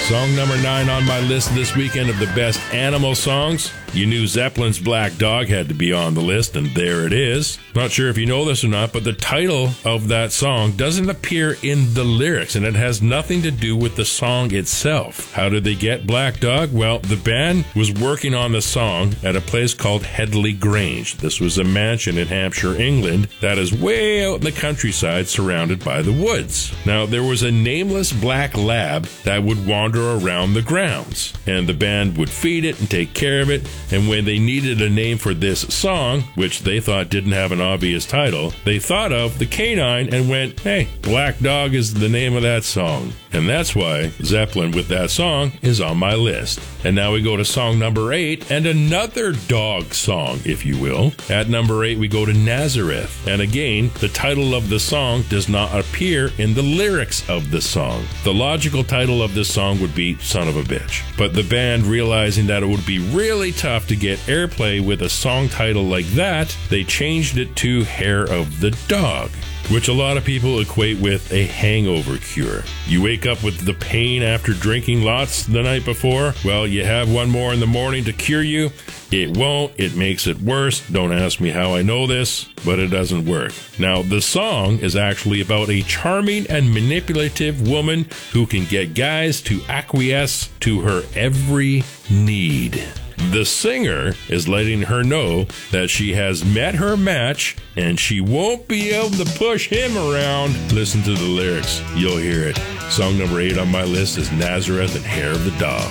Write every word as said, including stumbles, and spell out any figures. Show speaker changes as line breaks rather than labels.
Song number nine on my list this weekend of the best animal songs. You knew Zeppelin's Black Dog had to be on the list, and there it is. Not sure if you know this or not, but the title of that song doesn't appear in the lyrics, and it has nothing to do with the song itself. How did they get Black Dog? Well, the band was working on the song at a place called Headley Grange. This was a mansion in Hampshire, England, that is way out in the countryside surrounded by the woods. Now, there was a nameless black lab that would wander around the grounds, and the band would feed it and take care of it. And when they needed a name for this song, which they thought didn't have an obvious title, they thought of the canine and went, hey, Black Dog is the name of that song. And that's why Zeppelin with that song is on my list. And now we go to song number eight, and another dog song, if you will. At number eight, we go to Nazareth. And again, the title of the song does not appear in the lyrics of the song. The logical title of this song would be Son of a Bitch. But the band, realizing that it would be really tough to get airplay with a song title like that, they changed it to Hair of the Dog, which a lot of people equate with a hangover cure. You wake up with the pain after drinking lots the night before. Well, you have one more in the morning to cure you. It won't. It makes it worse. Don't ask me how I know this, but it doesn't work. Now, the song is actually about a charming and manipulative woman who can get guys to acquiesce to her every need. The singer is letting her know that she has met her match and she won't be able to push him around. Listen to the lyrics. You'll hear it. Song number eight on my list is Nazareth and Hair of the Dog.